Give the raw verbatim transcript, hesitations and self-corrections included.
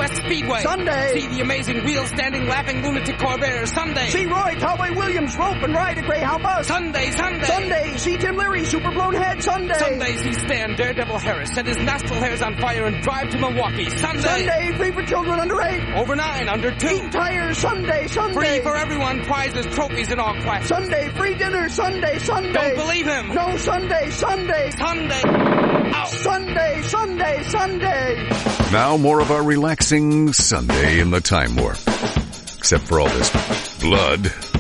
West Speedway. Sunday. See the amazing wheel-standing, laughing lunatic Corvair. Sunday. See Roy Cowboy Williams rope and ride a Greyhound bus. Sunday, Sunday. Sunday. See Tim Leary super blown head. Sunday. Sunday. See Stan Daredevil Harris set his nostril hairs on fire and drive to Milwaukee. Sunday. Sunday. Free for children under eight. Over nine, under two. Eat tires. Sunday. Sunday. Free for everyone. Prizes, trophies in all classes. Sunday. Free dinner. Sunday. Sunday. Don't believe him. No, Sunday. Sunday. Sunday. Ow. Sunday. Sunday. Sunday. Now more of our relaxing Sunday in the Time Warp. Except for all this blood